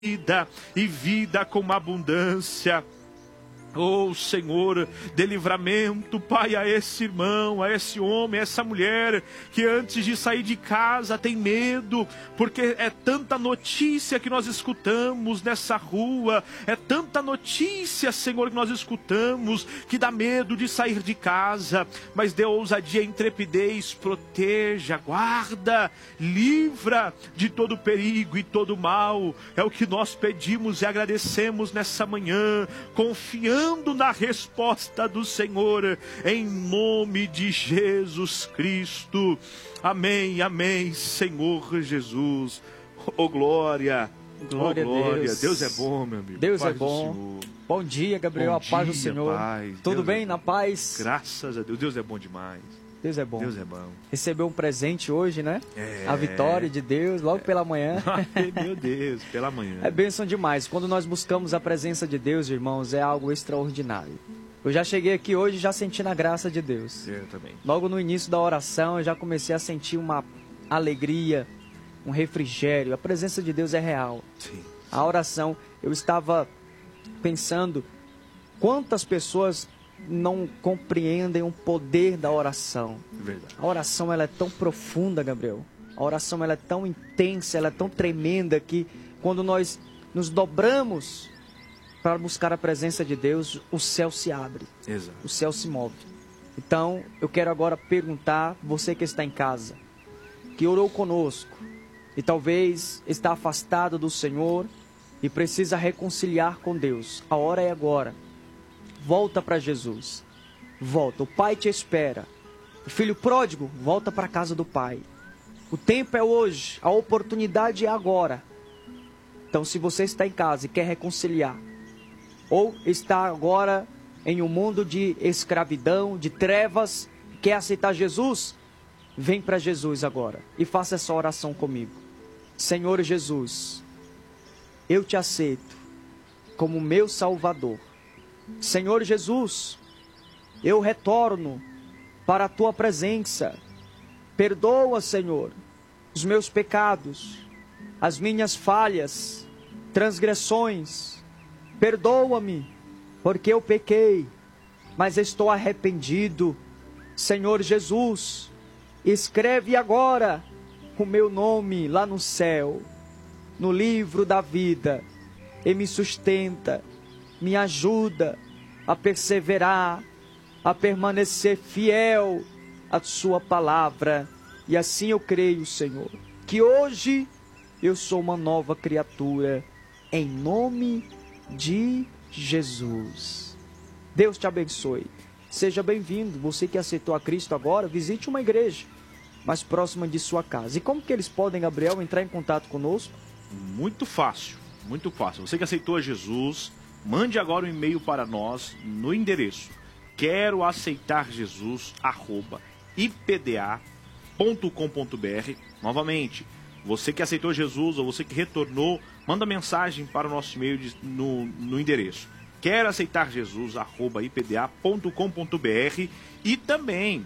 vida e vida com abundância. Oh Senhor, dê livramento, Pai, a esse irmão, a esse homem, a essa mulher que antes de sair de casa tem medo, porque é tanta notícia que nós escutamos nessa rua, é tanta notícia, Senhor, que nós escutamos, que dá medo de sair de casa, mas dê ousadia e intrepidez, proteja, guarda, livra de todo perigo e todo mal. É o que nós pedimos e agradecemos nessa manhã, confiando na resposta do Senhor, em nome de Jesus Cristo. Amém, amém, Senhor Jesus. Oh glória, glória, oh, glória. Deus. Deus é bom, meu amigo. Deus é bom. Bom dia, Gabriel. Bom a paz do dia, Senhor. Pai. Tudo Deus bem, é na paz? Graças a Deus. Deus é bom demais. Deus é bom. Deus é bom. Recebeu um presente hoje, né? É. A vitória de Deus, logo pela manhã. Ai, meu Deus, pela manhã. É bênção demais. Quando nós buscamos a presença de Deus, irmãos, é algo extraordinário. Eu já cheguei aqui hoje e já senti na graça de Deus. Eu também. Logo no início da oração, eu já comecei a sentir uma alegria, um refrigério. A presença de Deus é real. Sim. A oração, eu estava pensando quantas pessoas não compreendem o poder da oração. Verdade. A oração, ela é tão profunda, Gabriel. A oração, ela é tão intensa, ela é tão tremenda que quando nós nos dobramos para buscar a presença de Deus, o céu se abre. Exato. O céu se move. Então, eu quero agora perguntar, você que está em casa, que orou conosco e talvez está afastado do Senhor e precisa reconciliar com Deus. A hora é agora. Volta para Jesus. Volta. O Pai te espera. O filho pródigo, volta para a casa do Pai. O tempo é hoje. A oportunidade é agora. Então, se você está em casa e quer reconciliar, ou está agora em um mundo de escravidão, de trevas, quer aceitar Jesus, vem para Jesus agora e faça essa oração comigo. Senhor Jesus, eu te aceito como meu Salvador. Senhor Jesus, eu retorno para a tua presença. Perdoa, Senhor, os meus pecados, as minhas falhas, transgressões. Perdoa-me, porque eu pequei, mas estou arrependido. Senhor Jesus, escreve agora o meu nome lá no céu, no livro da vida, e me sustenta, me ajuda a perseverar, a permanecer fiel à sua palavra. E assim eu creio, Senhor, que hoje eu sou uma nova criatura, em nome de Jesus. Deus te abençoe. Seja bem-vindo. Você que aceitou a Cristo agora, visite uma igreja mais próxima de sua casa. E como que eles podem, Gabriel, entrar em contato conosco? Muito fácil, muito fácil. Você que aceitou a Jesus, mande agora um e-mail para nós no endereço quero aceitar Jesus @ipda.com.br. Novamente, você que aceitou Jesus ou você que retornou, manda mensagem para o nosso e-mail no endereço quero aceitar Jesus @ipda.com.br e também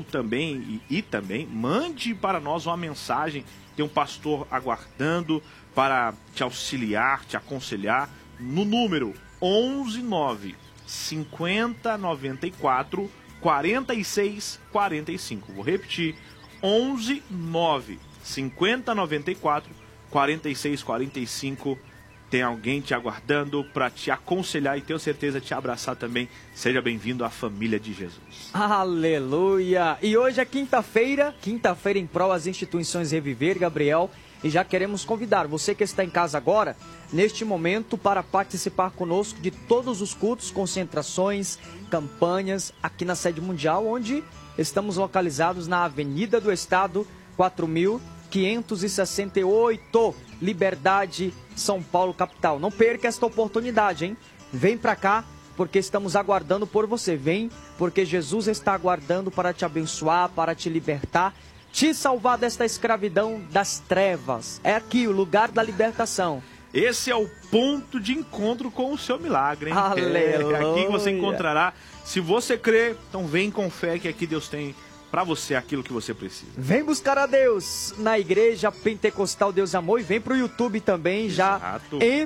mande para nós uma mensagem. Tem um pastor aguardando para te auxiliar, te aconselhar no número 119 50 94 46 45. Vou repetir: 119 50 94 46 45. Tem alguém te aguardando para te aconselhar e tenho certeza te abraçar também. Seja bem-vindo à família de Jesus. Aleluia! E hoje é quinta-feira em prol às instituições Reviver, Gabriel. E já queremos convidar você que está em casa agora, neste momento, para participar conosco de todos os cultos, concentrações, campanhas, aqui na sede mundial, onde estamos localizados na Avenida do Estado, 4568, Liberdade, São Paulo, capital. Não perca esta oportunidade, hein? Vem pra cá, porque estamos aguardando por você. Vem, porque Jesus está aguardando para te abençoar, para te libertar, te salvar desta escravidão das trevas. É aqui o lugar da libertação. Esse é o ponto de encontro com o seu milagre, hein? Aleluia. Aqui você encontrará. Se você crê, então vem com fé que aqui Deus tem para você aquilo que você precisa. Vem buscar a Deus na Igreja Pentecostal Deus Amor e vem pro YouTube também. Já Exato.